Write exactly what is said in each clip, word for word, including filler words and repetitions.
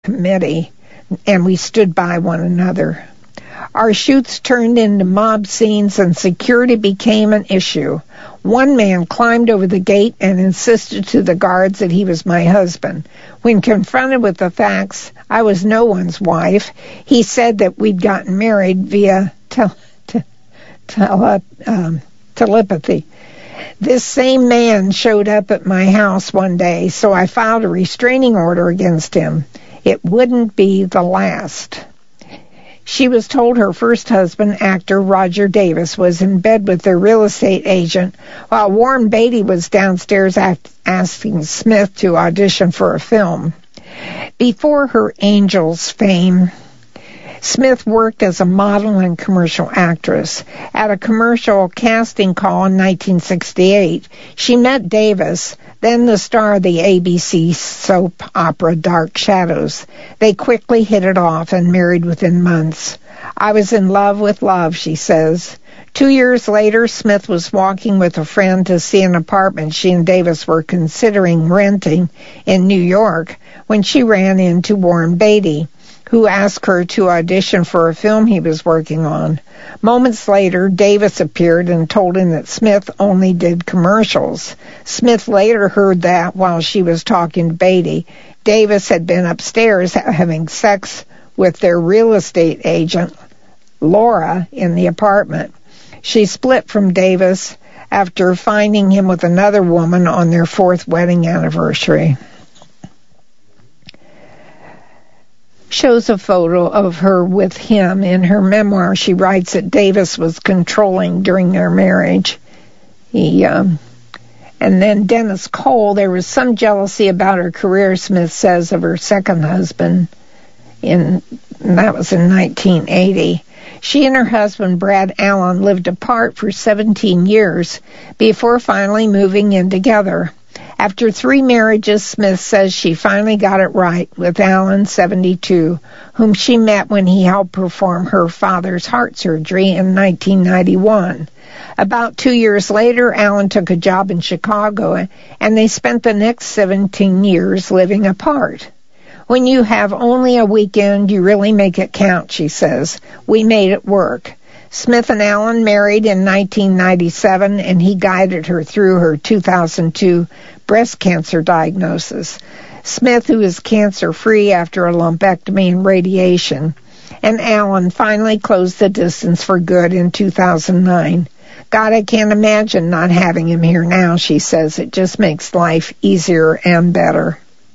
committee, and we stood by one another. Our shoots turned into mob scenes, and security became an issue. One man climbed over the gate and insisted to the guards that he was my husband. When confronted with the facts, I was no one's wife. He said that we'd gotten married via tel- te- tele- um, telepathy. This same man showed up at my house one day, so I filed a restraining order against him. It wouldn't be the last. She was told her first husband, actor Roger Davis, was in bed with their real estate agent, while Warren Beatty was downstairs act- asking Smith to audition for a film. Before her Angels fame, Smith worked as a model and commercial actress. At a commercial casting call in nineteen sixty-eight, she met Davis, then the star of the A B C soap opera Dark Shadows. They quickly hit it off and married within months. I was in love with love, she says. Two years later, Smith was walking with a friend to see an apartment she and Davis were considering renting in New York when she ran into Warren Beatty, who asked her to audition for a film he was working on. Moments later, Davis appeared and told him that Smith only did commercials. Smith later heard that while she was talking to Beatty, Davis had been upstairs having sex with their real estate agent, Laura, in the apartment. She split from Davis after finding him with another woman on their fourth wedding anniversary. Shows a photo of her with him. In her memoir, she writes that Davis was controlling during their marriage. He, um, and then Dennis Cole, there was some jealousy about her career, Smith says, of her second husband. In that was in nineteen eighty. She and her husband, Brad Allen, lived apart for seventeen years before finally moving in together. After three marriages, Smith says she finally got it right with Allen, seventy-two, whom she met when he helped perform her father's heart surgery in nineteen ninety-one. About two years later, Allen took a job in Chicago, and they spent the next seventeen years living apart. When you have only a weekend, you really make it count, she says. We made it work. Smith and Allen married in nineteen ninety-seven, and he guided her through her two thousand two breast cancer diagnosis. Smith, who is cancer-free after a lumpectomy and radiation, and Allen finally closed the distance for good in two thousand nine. God, I can't imagine not having him here now, she says. It just makes life easier and better.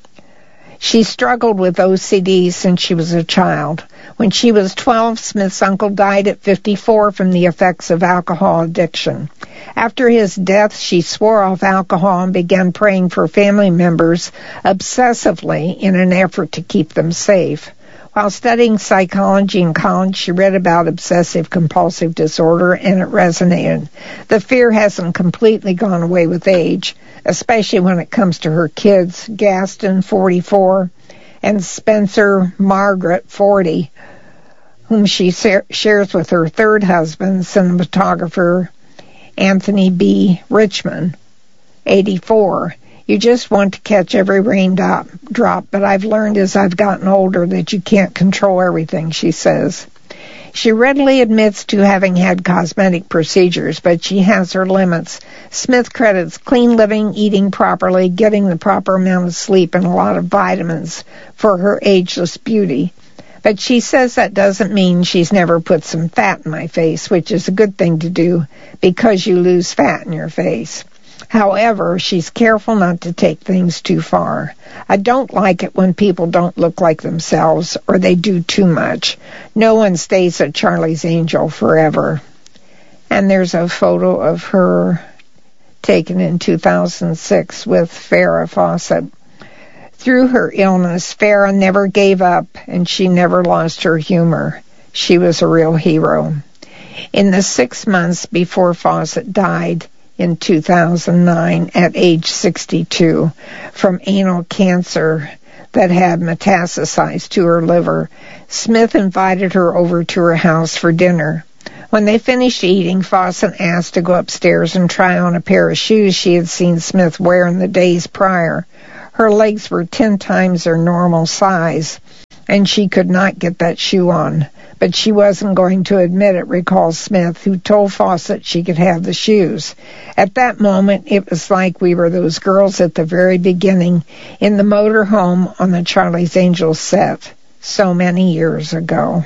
She struggled with O C D since she was a child. When she was twelve, Smith's uncle died at fifty-four from the effects of alcohol addiction. After his death, she swore off alcohol and began praying for family members obsessively in an effort to keep them safe. While studying psychology in college, she read about obsessive-compulsive disorder, and it resonated. The fear hasn't completely gone away with age, especially when it comes to her kids, Gaston, forty-four, and Spencer Margaret, forty, whom she shares with her third husband, cinematographer Anthony B. Richmond, eighty-four. You just want to catch every raindrop, drop, but I've learned as I've gotten older that you can't control everything, she says. She readily admits to having had cosmetic procedures, but she has her limits. Smith credits clean living, eating properly, getting the proper amount of sleep, and a lot of vitamins for her ageless beauty. But she says that doesn't mean she's never put some fat in my face, which is a good thing to do because you lose fat in your face. However, she's careful not to take things too far. I don't like it when people don't look like themselves or they do too much. No one stays a Charlie's Angel forever. And there's a photo of her taken in two thousand six with Farrah Fawcett. Through her illness, Farrah never gave up, and she never lost her humor. She was a real hero. In the six months before Fawcett died, in two thousand nine at age sixty-two from anal cancer that had metastasized to her liver, Smith invited her over to her house for dinner. When they finished eating, Fawcett asked to go upstairs and try on a pair of shoes she had seen Smith wear in the days prior. Her legs were ten times her normal size, and she could not get that shoe on. But she wasn't going to admit it, recalls Smith, who told Fawcett she could have the shoes. At that moment, it was like we were those girls at the very beginning in the motor home on the Charlie's Angels set so many years ago.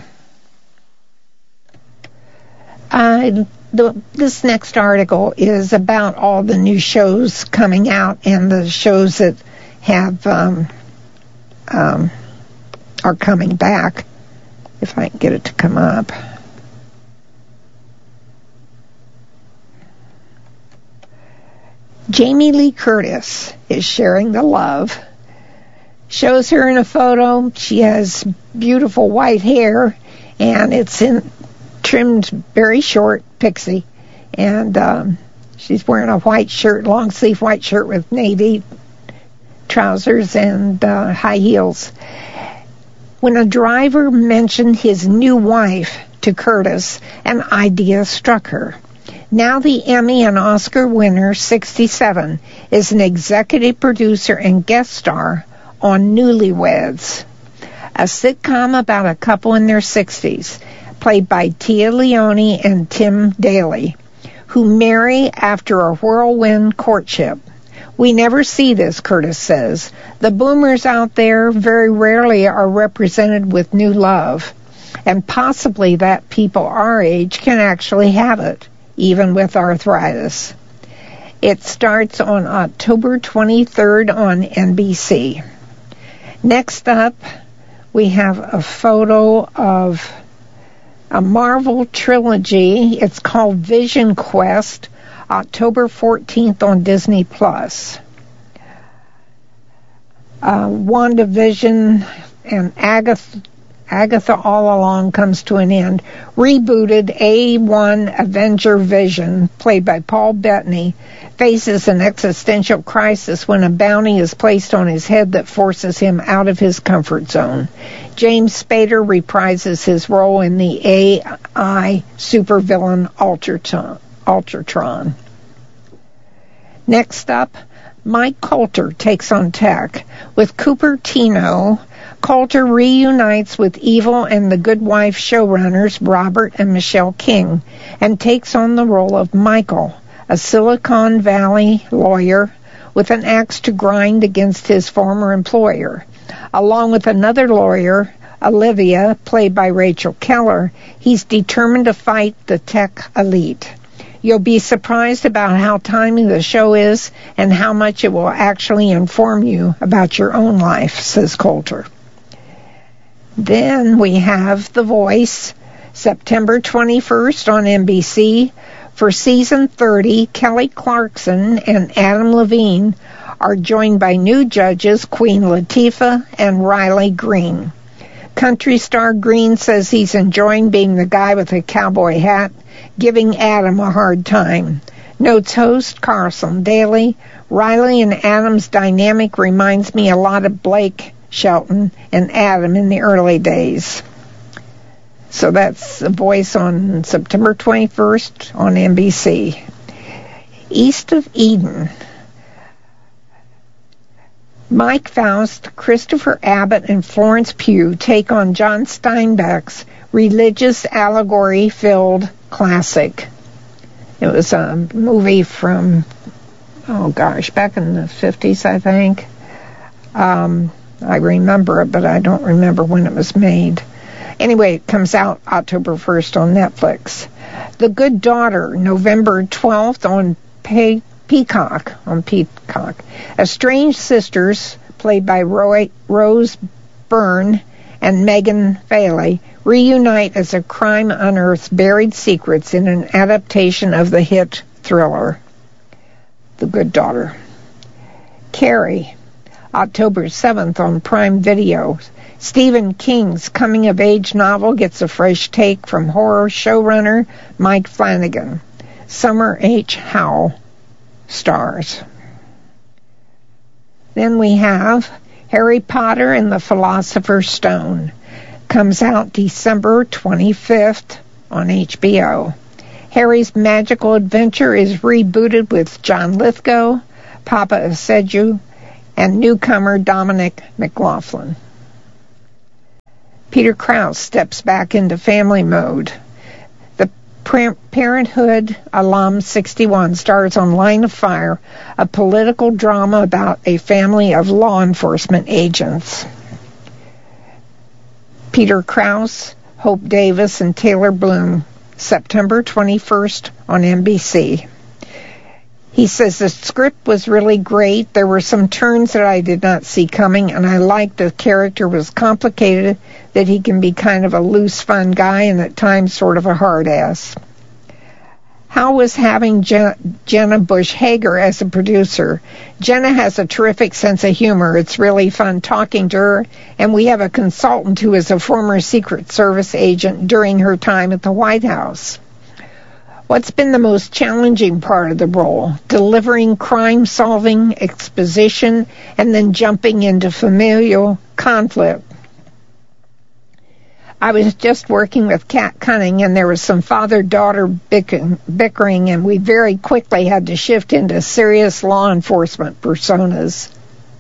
Uh, the, this next article is about all the new shows coming out and the shows that have um, um, are coming back. If I can get it to come up. Jamie Lee Curtis is sharing the love. Shows her in a photo. She has beautiful white hair, and it's in trimmed very short pixie. And um, she's wearing a white shirt, long sleeve white shirt with navy trousers and uh, high heels. When a driver mentioned his new wife to Curtis, an idea struck her. Now the Emmy and Oscar winner, sixty-seven, is an executive producer and guest star on Newlyweds, a sitcom about a couple in their sixties, played by Tia Leone and Tim Daly, who marry after a whirlwind courtship. We never see this, Curtis says. The boomers out there very rarely are represented with new love, and possibly that people our age can actually have it, even with arthritis. It starts on October twenty-third on N B C. Next up, we have a photo of a Marvel trilogy. It's called Vision Quest, October fourteenth on Disney Plus. Uh, WandaVision and Agatha, Agatha All Along comes to an end. Rebooted A one Avenger Vision, played by Paul Bettany, faces an existential crisis when a bounty is placed on his head that forces him out of his comfort zone. James Spader reprises his role in the A I supervillain Ultratron. Ultratron. Next up, Mike Colter takes on tech. With Cupertino, Colter reunites with Evil and the Good Wife showrunners Robert and Michelle King and takes on the role of Michael, a Silicon Valley lawyer with an axe to grind against his former employer. Along with another lawyer, Olivia, played by Rachel Keller, he's determined to fight the tech elite. You'll be surprised about how timely the show is and how much it will actually inform you about your own life, says Colter. Then we have The Voice, September twenty-first on N B C. For season thirty, Kelly Clarkson and Adam Levine are joined by new judges Queen Latifah and Riley Green. Country star Green says he's enjoying being the guy with a cowboy hat, giving Adam a hard time. Notes host Carson Daly, Riley and Adam's dynamic reminds me a lot of Blake Shelton and Adam in the early days. So that's The Voice on September twenty-first on N B C. East of Eden. Mike Faust, Christopher Abbott, and Florence Pugh take on John Steinbeck's religious allegory-filled classic. It was a movie from, oh gosh, back in the fifties, I think. Um, I remember it, but I don't remember when it was made. Anyway, it comes out October first on Netflix. The Good Daughter, November twelfth on Pay- Peacock. On Peacock. Estranged sisters, played by Roy, Rose Byrne and Megan Fairley, reunite as a crime unearths buried secrets in an adaptation of the hit thriller The Good Daughter. Carrie, October seventh on Prime Video. Stephen King's coming-of-age novel gets a fresh take from horror showrunner Mike Flanagan. Summer H. Howell stars. Then we have Harry Potter and the Philosopher's Stone. Comes out December twenty-fifth on H B O. Harry's magical adventure is rebooted with John Lithgow, Papa Assedu, and newcomer Dominic McLaughlin. Peter Krause steps back into family mode. The Parenthood alum sixty-one stars on Line of Fire, a political drama about a family of law enforcement agents. Peter Krause, Hope Davis, and Taylor Bloom, September twenty-first on N B C. He says the script was really great. There were some turns that I did not see coming, and I liked the character was complicated, that he can be kind of a loose, fun guy and at times sort of a hard ass. How was having Jen- Jenna Bush Hager as a producer? Jenna has a terrific sense of humor. It's really fun talking to her, and we have a consultant who is a former Secret Service agent during her time at the White House. What's been the most challenging part of the role? Delivering crime-solving exposition and then jumping into familial conflict. I was just working with Kat Cunning, and there was some father-daughter bickering, and we very quickly had to shift into serious law enforcement personas.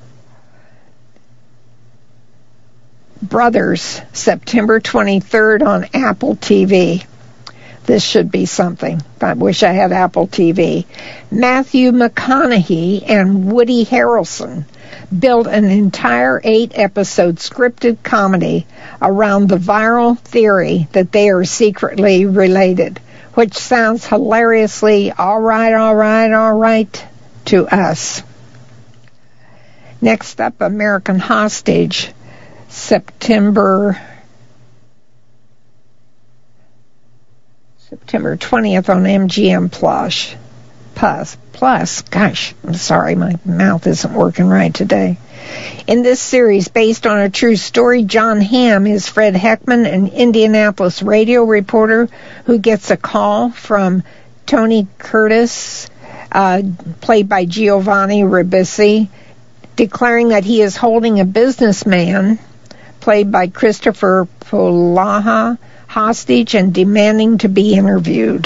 Brothers, September twenty-third on Apple T V. This should be something. I wish I had Apple T V. Matthew McConaughey and Woody Harrelson built an entire eight-episode scripted comedy around the viral theory that they are secretly related, which sounds hilariously all right, all right, all right to us. Next up, American Hostage, September September twentieth on M G M Plus. Plus, plus, gosh, I'm sorry, my mouth isn't working right today. In this series, based on a true story, John Hamm is Fred Heckman, an Indianapolis radio reporter who gets a call from Tony Curtis, uh, played by Giovanni Ribisi, declaring that he is holding a businessman, played by Christopher Polaha, hostage and demanding to be interviewed.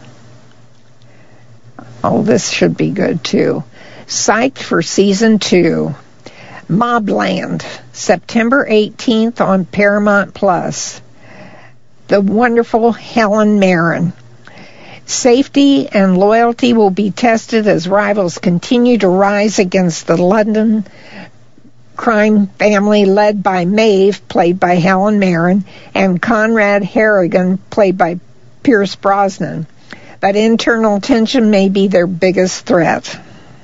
Oh, this should be good, too. Psyched for Season two. Mobland, September eighteenth on Paramount Plus. The wonderful Helen Mirren. Safety and loyalty will be tested as rivals continue to rise against the London crime family led by Maeve, played by Helen Mirren, and Conrad Harrigan, played by Pierce Brosnan. But internal tension may be their biggest threat.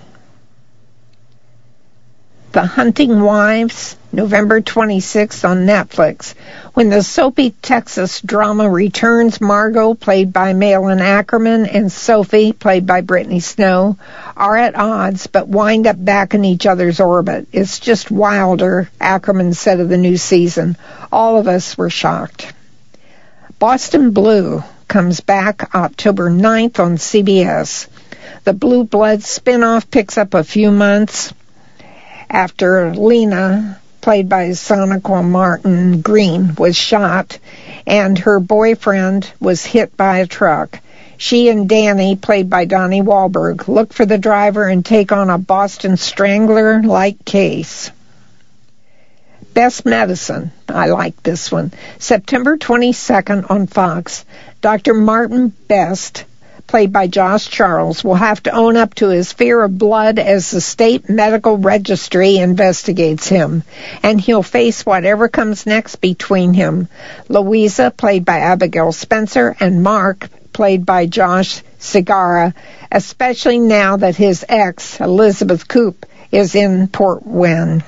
The Hunting Wives, November twenty-sixth on Netflix. When the soapy Texas drama returns, Margot, played by Malin Ackerman, and Sophie, played by Brittany Snow, are at odds but wind up back in each other's orbit. It's just wilder, Ackerman said of the new season. All of us were shocked. Boston Blue comes back October ninth on C B S. The Blue Bloods spinoff picks up a few months after Lena, played by Sonequa Martin Green, was shot and her boyfriend was hit by a truck. She and Danny, played by Donnie Wahlberg, look for the driver and take on a Boston Strangler-like case. Best Medicine. I like this one. September twenty-second on Fox. Doctor Martin Best, played by Josh Charles, will have to own up to his fear of blood as the state medical registry investigates him, and he'll face whatever comes next between him. Louisa, played by Abigail Spencer, and Mark, played by Josh Segarra, especially now that his ex, Elizabeth Coop, is in Port Wynne.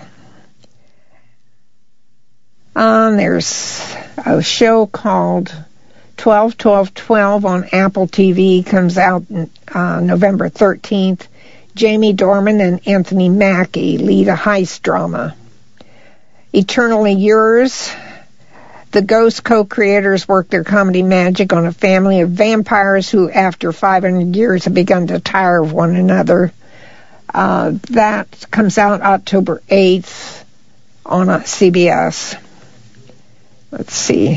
Um, there's a show called twelve twelve twelve on Apple T V, comes out uh, November thirteenth. Jamie Dornan and Anthony Mackie lead a heist drama. Eternally Yours. The Ghost co-creators work their comedy magic on a family of vampires who, after five hundred years, have begun to tire of one another. Uh, that comes out October eighth on uh, C B S. Let's see.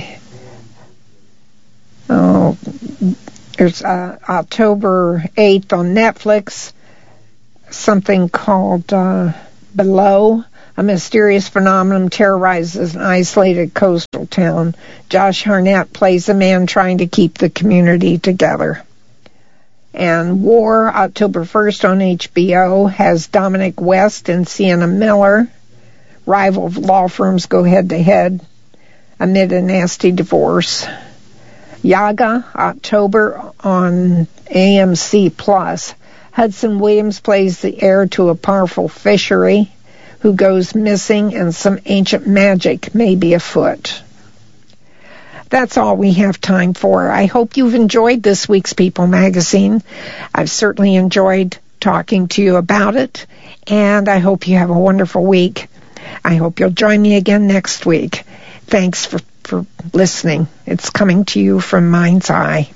Oh, there's uh, October eighth on Netflix, something called uh, Below, a mysterious phenomenon terrorizes an isolated coastal town. Josh Hartnett plays a man trying to keep the community together. And War, October first on H B O, has Dominic West and Sienna Miller. Rival law firms go head-to-head amid a nasty divorce. Yaga, October on A M C Plus. Hudson Williams plays the heir to a powerful fishery who goes missing, and some ancient magic may be afoot. That's all we have time for. I hope you've enjoyed this week's People magazine. I've certainly enjoyed talking to you about it, and I hope you have a wonderful week. I hope you'll join me again next week. Thanks for, for listening. It's coming to you from Mind's Eye.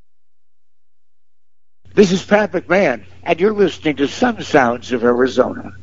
This is Pat McMahon, and you're listening to Some Sounds of Arizona.